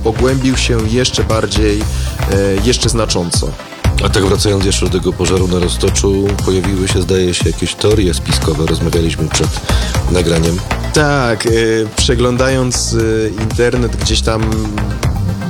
pogłębił się jeszcze bardziej, jeszcze znacząco. A tak wracając jeszcze do tego pożaru na Roztoczu, pojawiły się, zdaje się, jakieś teorie spiskowe. Rozmawialiśmy przed nagraniem. Tak, przeglądając internet gdzieś tam